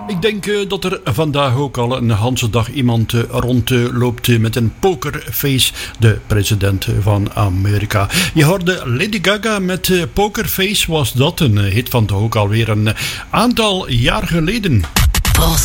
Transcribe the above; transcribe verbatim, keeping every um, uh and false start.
Ik denk uh, dat er vandaag ook al een hele dag iemand uh, rondloopt uh, met een pokerface, de president van Amerika. Je hoorde Lady Gaga met uh, Pokerface, was dat een uh, hit van toch ook alweer een uh, aantal jaar geleden. Boss